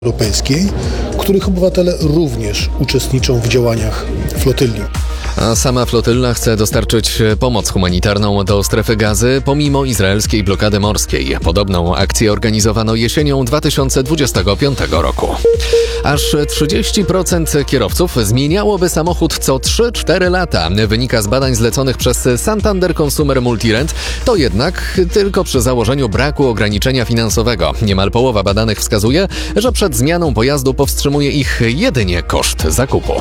Europejskiej, których obywatele również uczestniczą w działaniach flotyli. A sama flotylla chce dostarczyć pomoc humanitarną do strefy Gazy pomimo izraelskiej blokady morskiej. Podobną akcję organizowano jesienią 2025 roku. Aż 30% kierowców zmieniałoby samochód co 3-4 lata. Wynika z badań zleconych przez Santander Consumer Multirent. To jednak tylko przy założeniu braku ograniczenia finansowego. Niemal połowa badanych wskazuje, że przed zmianą pojazdu powstrzymuje ich jedynie koszt zakupu.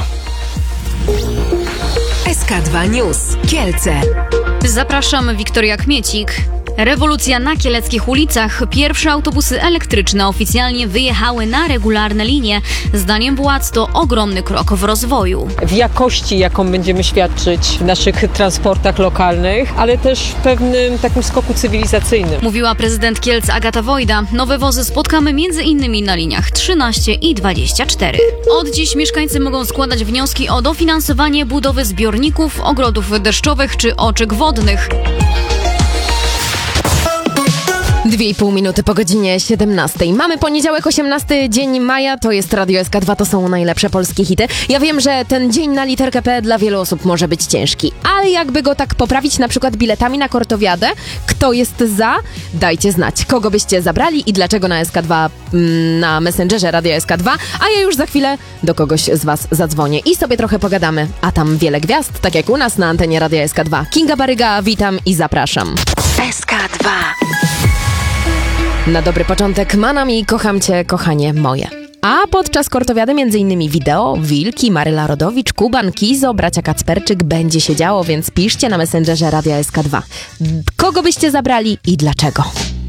SK2 News. Kielce. Zapraszam, Wiktoria Kmiecik. Rewolucja na kieleckich ulicach. Pierwsze autobusy elektryczne oficjalnie wyjechały na regularne linie. Zdaniem władz to ogromny krok w rozwoju. W jakości, jaką będziemy świadczyć w naszych transportach lokalnych, ale też w pewnym takim skoku cywilizacyjnym. Mówiła prezydent Kielc Agata Wojda. Nowe wozy spotkamy m.in. na liniach 13 i 24. Od dziś mieszkańcy mogą składać wnioski o dofinansowanie budowy zbiorników, ogrodów deszczowych czy oczek wodnych. 2,5 minuty po godzinie 17. Mamy poniedziałek, 18 dzień maja, to jest Radio SK2, to są najlepsze polskie hity. Ja wiem, że ten dzień na literkę P dla wielu osób może być ciężki, ale jakby go tak poprawić na przykład biletami na Kortowiadę, kto jest za? Dajcie znać, kogo byście zabrali i dlaczego na SK2, na Messengerze Radio SK2, a ja już za chwilę do kogoś z was zadzwonię i sobie trochę pogadamy, a tam wiele gwiazd, tak jak u nas na antenie Radio SK2. Kinga Baryga, witam i zapraszam. SK2. Na dobry początek Manam i Kocham Cię, kochanie moje. A podczas Kortowiady m.in. wideo, Wilki, Maryla Rodowicz, Kuban, Kizo, bracia Kacperczyk będzie się działo, więc piszcie na Messengerze Radia SK2. Kogo byście zabrali i dlaczego?